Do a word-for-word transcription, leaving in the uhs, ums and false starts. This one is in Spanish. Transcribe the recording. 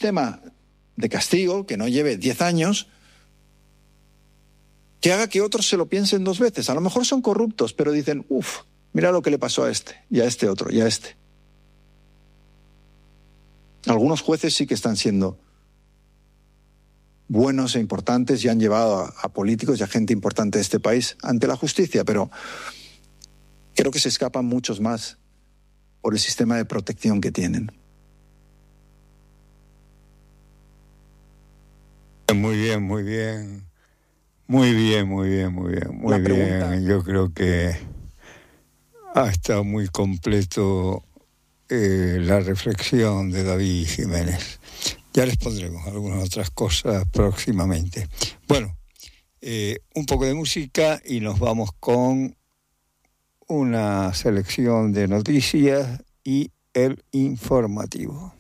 sistema de castigo que no lleve diez años, que haga que otros se lo piensen dos veces. A lo mejor son corruptos, pero dicen, uff, mira lo que le pasó a este, y a este otro, y a este. Algunos jueces sí que están siendo buenos e importantes y han llevado a, a políticos y a gente importante de este país ante la justicia, pero creo que se escapan muchos más por el sistema de protección que tienen. Muy bien, muy bien. Muy bien, muy bien, muy bien, muy bien. Yo creo que ha estado muy completo eh, la reflexión de David Jiménez. Ya les pondremos algunas otras cosas próximamente. Bueno, eh, un poco de música y nos vamos con una selección de noticias y el informativo.